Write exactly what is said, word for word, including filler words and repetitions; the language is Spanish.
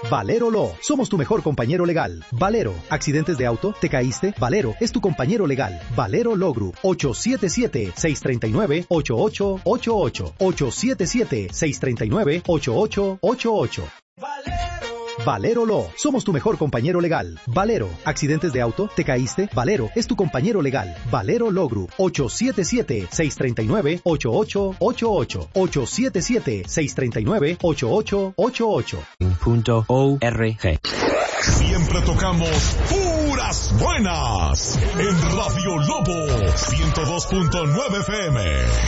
Valero Law. Somos tu mejor compañero legal. Valero. ¿Accidentes de auto? ¿Te caíste? Valero es tu compañero legal. Valero Law Group. ocho siete siete, seis tres nueve, ocho ocho ocho ocho. ocho siete siete, seis tres nueve, ocho ocho ocho ocho. Valero Law. Somos tu mejor compañero legal. Valero. ¿Accidentes de auto? ¿Te caíste? Valero es tu compañero legal. Valero Law Group. ocho siete siete, seis tres nueve, ocho ocho ocho ocho. ocho siete siete, seis tres nueve, ocho ocho ocho ocho. Punto org. Siempre tocamos puras buenas en Radio Lobo ciento dos punto nueve F M.